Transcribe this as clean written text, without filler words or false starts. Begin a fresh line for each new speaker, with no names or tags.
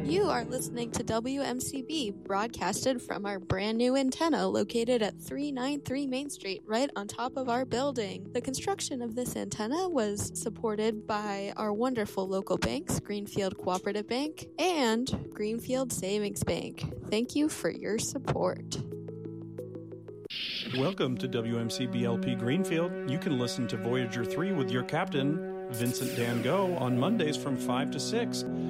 You are listening to WMCB, broadcasted from our brand new antenna located at 393 Main Street, right on top of our building. The construction of this antenna was supported by our wonderful local banks, Greenfield Cooperative Bank and Greenfield Savings Bank. Thank you for your support.
Welcome to WMCBLP Greenfield. You can listen to Voyager 3 with your captain, Vincent Dan Go, on Mondays from 5 to 6.